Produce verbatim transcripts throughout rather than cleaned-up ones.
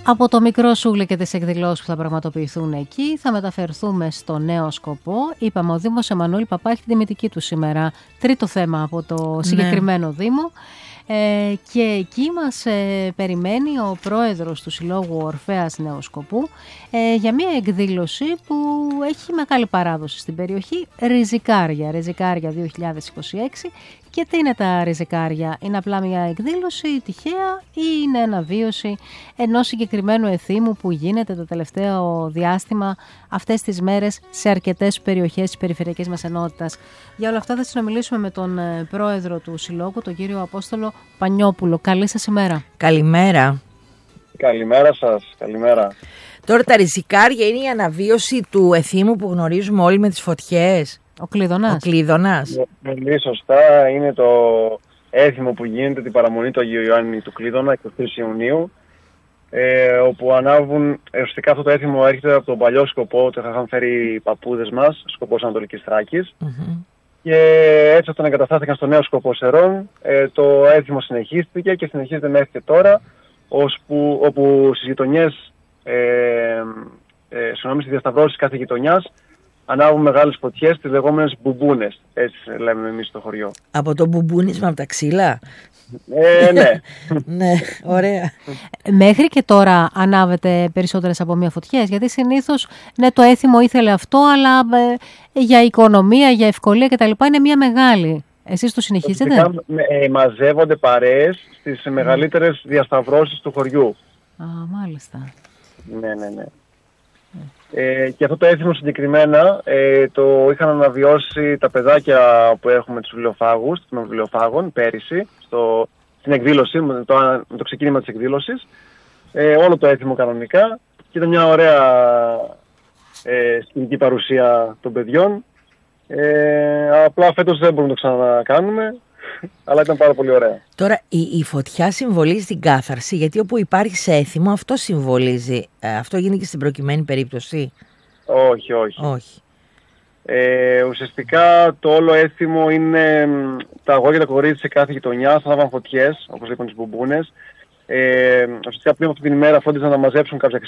Από το μικρό Σούγλι και τις εκδηλώσεις που θα πραγματοποιηθούν εκεί θα μεταφερθούμε στο Νέο Σκοπό. Είπαμε, ο Δήμος Εμμανουήλ Παπά έχει την τιμητική του σήμερα. Τρίτο θέμα από το συγκεκριμένο ναι. Δήμο. Ε, και εκεί μας ε, περιμένει ο πρόεδρος του Συλλόγου Ορφέας Νέου Σκοπού ε, για μια εκδήλωση που έχει μεγάλη παράδοση στην περιοχή, Ριζικάρια, Ριζικάρια δύο χιλιάδες είκοσι έξι. Και τι είναι τα Ριζικάρια? Είναι απλά μια εκδήλωση τυχαία ή είναι αναβίωση ενός συγκεκριμένου εθήμου που γίνεται το τελευταίο διάστημα αυτές τις μέρες σε αρκετές περιοχές της περιφερειακής μας ενότητας? Για όλα αυτά θα συνομιλήσουμε με τον πρόεδρο του Συλλόγου, τον κύριο Απόστολο Πανιόπουλο. Καλή σας ημέρα. Καλημέρα. Καλημέρα σας, καλημέρα. Τώρα τα Ριζικάρια είναι η αναβίωση του εθήμου που γνωρίζουμε όλοι με τις φωτιές. Ο Κλείδωνας. Ο Κλείδωνας. Πολύ σωστά, είναι το έθιμο που γίνεται την παραμονή του Αγίου Ιωάννη του Κλείδωνα, εικοστή τρίτη Ιουνίου, ε, όπου ανάβουν, ουσιαστικά αυτό το έθιμο έρχεται από τον παλιό σκοπό, το είχαν φέρει οι παππούδες μας, σκοπός Ανατολικής Θράκης, mm-hmm. και έτσι όταν εγκαταστάθηκαν στο Νέο Σκοπό Σερών, ε, το έθιμο συνεχίστηκε και συνεχίζεται μέχρι και τώρα, ώσπου, όπου στις γειτονιές, ε, ε, συγγνώμη, στις διασταυρώσεις κάθε γειτονιάς, ανάβουν μεγάλες φωτιές, τις λεγόμενες μπουμπούνες, έτσι λέμε εμείς στο χωριό. Από το μπουμπούνισμα από τα ξύλα. Ε, ναι. Ναι, ωραία. Μέχρι και τώρα ανάβετε περισσότερες από μία φωτιές, γιατί συνήθως ναι, το έθιμο ήθελε αυτό, αλλά ε, για οικονομία, για ευκολία κτλ. Είναι μία μεγάλη. Εσείς το συνεχίζετε? Ε, μαζεύονται παρέες στις mm. μεγαλύτερες διασταυρώσεις του χωριού. Α, μάλιστα. Ναι, ναι, ναι. Ε, και αυτό το έθιμο συγκεκριμένα ε, το είχαν αναβιώσει τα παιδάκια που έχουμε τους βιβλιοφάγους, των βιβλιοφάγων, πέρυσι, στο, στην εκδήλωση, με το, με το ξεκίνημα της εκδήλωσης. Ε, όλο το έθιμο κανονικά και ήταν μια ωραία ε, σκηνική παρουσία των παιδιών. Ε, απλά φέτος δεν μπορούμε να το ξανακάνουμε, αλλά ήταν πάρα πολύ ωραία. Τώρα η, η φωτιά συμβολίζει την κάθαρση, γιατί όπου υπάρχει σε έθιμο αυτό συμβολίζει. Ε, αυτό γίνει και στην προκειμένη περίπτωση? Όχι, όχι. όχι. Ε, ουσιαστικά το όλο έθιμο είναι τα αγόρια και τα κορίτσια σε κάθε γειτονιά, θα ανάβαν φωτιές, όπως είπαν τις μπουμπούνες. Ε, ουσιαστικά πριν αυτή την ημέρα φρόντιζαν να μαζέψουν κάποια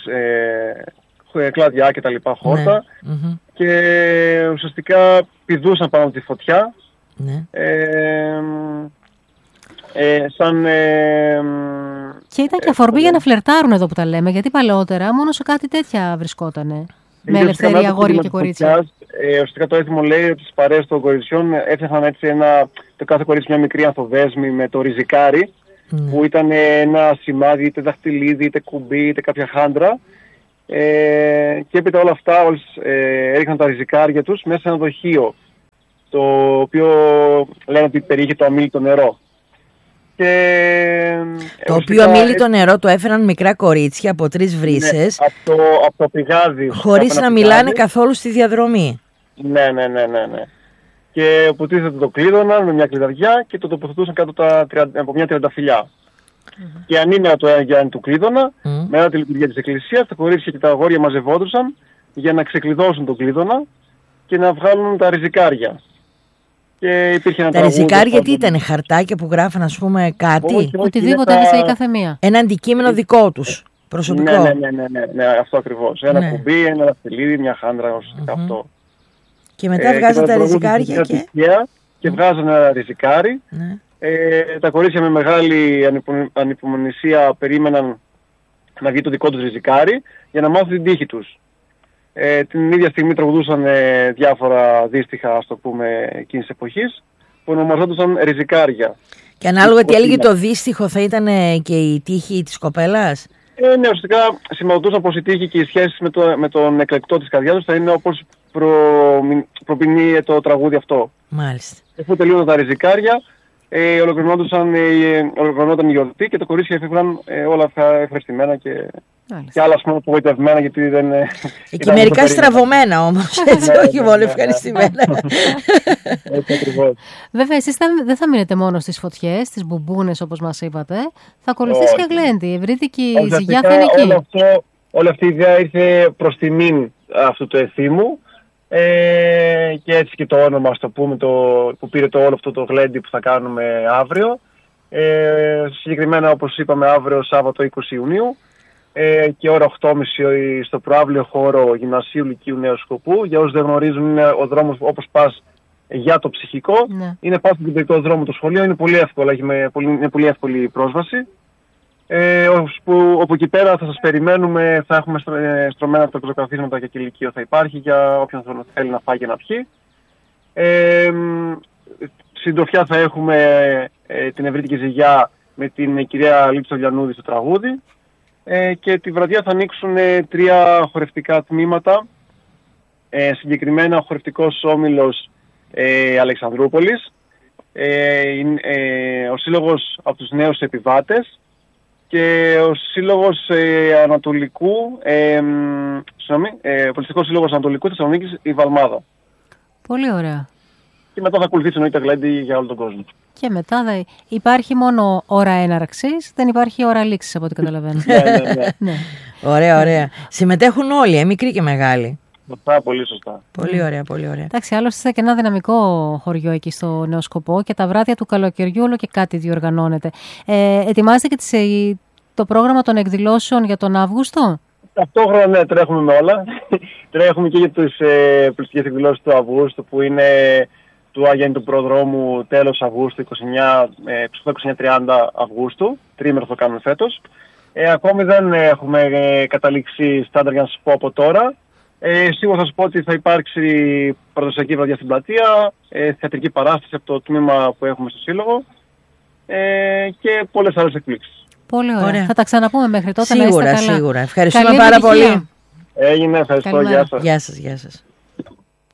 ε, κλαδιά και τα λοιπά χόρτα, ναι. mm-hmm. και ουσιαστικά πηδούσαν πάνω από τη φωτιά. Ναι. Ε, ε, σαν, ε, και ήταν και αφορμή ε, για να φλερτάρουν εδώ που τα λέμε, γιατί παλαιότερα μόνο σε κάτι τέτοια βρισκότανε. Με ελευθερία αγόρια και κορίτσια. Ε, ουσιαστικά το έθιμο λέει ότι στις παρέες των κοριτσιών έφτιαχναν έτσι ένα, το κάθε κορίτσι μια μικρή ανθοδέσμη με το ριζικάρι, mm. που ήταν ένα σημάδι, είτε δαχτυλίδι, είτε κουμπί, είτε κάποια χάντρα. Ε, και έπειτα όλα αυτά όλες, ε, έριχναν τα ριζικάρια τους μέσα σε ένα δοχείο, το οποίο λένε ότι περιείχε το αμύλιτο νερό. Και, το οποίο αμύλιτο νερό το έφεραν μικρά κορίτσια από τρεις βρύσες, ναι, από, το, από το πηγάδι. Χωρίς να πηγάδι. Μιλάνε καθόλου στη διαδρομή. Ναι, ναι, ναι, ναι, ναι. Και ποτίζεται το κλείδωναν με μια κλειδαριά και το τοποθετούσαν κάτω τα, από μια τριανταφυλλιά. Mm-hmm. Και ανήμερα το Γιάννη του κλείδωνα, mm-hmm. μετά τη λειτουργία της εκκλησίας, τα κορίτσια και τα αγόρια μαζευόντουσαν για να ξεκλειδώσουν τον κλείδωνα και να βγάλουν τα ριζικάρια. Και υπήρχε ένα τα ριζικάρια τι ήταν, χαρτάκια που γράφαν, ας πούμε, κάτι? Όχι, όχι, οτιδήποτε τα... είχε η κάθε μία. Ένα αντικείμενο δικό τους, προσωπικό. Ναι, ναι, ναι, ναι, ναι, ναι, αυτό ακριβώς. Ένα ναι. κουμπί, ένα δαχτυλίδι, μια χάντρα, ουσιαστικά mm-hmm. αυτό. Και μετά ε, βγάζανε τα ριζικάρια και... Και βγάζανε ένα ριζικάρι. Ναι. Ε, τα κορίτσια με μεγάλη ανυπομονησία περίμεναν να βγει το δικό τους ριζικάρι για να μάθουν την τύχη τους. Ε, την ίδια στιγμή τραγουδούσαν ε, διάφορα δύστιχα, ας το πούμε, εκείνης της εποχής, που ονομαζόντουσαν ριζικάρια. Και ανάλογα τι έλεγε το δύστιχο θα ήταν ε, και η τύχη της κοπέλας? Ε, ναι, ουσιαστικά σηματοδοτούσαν πως η τύχη και οι σχέσεις με, το, με τον εκλεκτό της καρδιάς τους θα είναι όπως προ, προπηνεί το τραγούδι αυτό. Μάλιστα. Αφού τελείωσαν τα ριζικάρια, ε, ολοκληρωνόταν ε, η γιορτή και τα κορίτσια έφευγαν ε, όλα αυτά ευχαριστημένα και... Μάλιστα. Και άλλα ας πούμε απογοητευμένα γιατί δεν... Και μερικά στραβωμένα όμως, έτσι, όχι μόνο ευχαριστημένα. Έτσι ακριβώς. Βέβαια εσείς δεν θα μείνετε μόνο στις φωτιές, στις μπουμπούνες όπως μας είπατε, θα ακολουθήσει και γλέντι, ευρύτικη ζυγιά θα είναι εκεί. Όλη αυτή η ιδέα ήρθε προς τιμήν αυτού του εθήμου ε, και έτσι και το όνομα, ας το πούμε, το, που πήρε το όλο αυτό το γλέντι που θα κάνουμε αύριο. Ε, συγκεκριμένα όπως είπαμε αύριο Σάββατο είκοσι Ιουνίου. ε, και ώρα οκτώ και μισή στο προαύλιο χώρο Γυμνασίου Λυκείου Νέου Σκοπού. Για όσους δεν γνωρίζουν, είναι ο δρόμος όπως πας για το ψυχικό. Ναι. Είναι πάνω στον κεντρικό δρόμο του σχολείου, είναι πολύ εύκολο, έχει με πολύ, είναι πολύ εύκολη η πρόσβαση. Ε, όπου, όπου εκεί πέρα θα σας περιμένουμε, θα έχουμε στρωμένα τα πεζοκαθίσματα και κηλικείο θα υπάρχει για όποιον θέλει να φάει και να πιει. Ε, συντροφιά θα έχουμε ε, την Ευρύτικη Ζυγιά με την κυρία Λίψη Λιανούδη στο τραγούδι, ε, και τη βραδιά θα ανοίξουν ε, τρία χορευτικά τμήματα, ε, συγκεκριμένα ο χορευτικός όμιλος ε, Αλεξανδρούπολης, ε, ε, ο σύλλογος από τους νέους επιβάτες και ο σύλλογος ε, Ανατολικού, ε, συγγνώμη, ε, ο Πολιτιστικός Σύλλογος Ανατολικού Θεσσαλονίκης, η Βαλμάδα. Πολύ ωραία. Και μετά θα ακολουθήσει εννοείται γλέντι για όλο τον κόσμο. Και μετά θα υπάρχει μόνο ώρα έναρξης, δεν υπάρχει ώρα λήξης από ό,τι καταλαβαίνω. ναι, ναι, ναι. ναι. Ωραία, ωραία. Συμμετέχουν όλοι, ε, μικροί και μεγάλοι. Σωστά, πολύ σωστά. Πολύ ωραία, πολύ ωραία. Εντάξει, άλλωστε είστε και ένα δυναμικό χωριό εκεί στο Νέο Σκοπό και τα βράδια του καλοκαιριού όλο και κάτι διοργανώνεται. Ε, ετοιμάζετε και τις, το πρόγραμμα των εκδηλώσεων για τον Αύγουστο? Ταυτόχρονα ναι, τρέχουμε με όλα. Τρέχουμε και για τις ε, πληστικές εκδηλώσεις του Αυγούστου, που είναι του Αγέννητου Προδρόμου τέλος Αυγούστου, είκοσι εννέα, ε, είκοσι εννέα τριάντα Αυγούστου. Τρίμερο θα κάνουμε φέτος. Ε, ακόμη δεν έχουμε ε, καταλήξει στάνταρ για να σας πω από τώρα. Ε, σίγουρα θα σας πω ότι θα υπάρξει παραδοσιακή βραδιά στην πλατεία, ε, θεατρική παράσταση από το τμήμα που έχουμε στο Σύλλογο, ε, και πολλές άλλες εκπλήξεις. Πολύ ωραία. ωραία. Θα τα ξαναπούμε μέχρι τότε. Σίγουρα, να είστε καλά. Σίγουρα. Ευχαριστούμε Καλή πάρα επιτυχία. πολύ. Έγινε, ευχαριστώ. Γεια σας. Γεια σας, γεια σας.